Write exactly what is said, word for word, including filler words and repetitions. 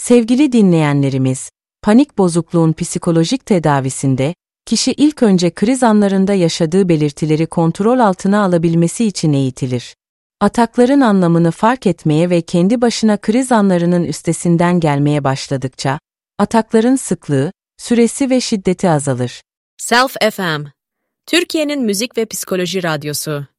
Sevgili dinleyenlerimiz, panik bozukluğun psikolojik tedavisinde, kişi ilk önce kriz anlarında yaşadığı belirtileri kontrol altına alabilmesi için eğitilir. Atakların anlamını fark etmeye ve kendi başına kriz anlarının üstesinden gelmeye başladıkça, atakların sıklığı, süresi ve şiddeti azalır. Self F M, Türkiye'nin müzik ve psikoloji radyosu.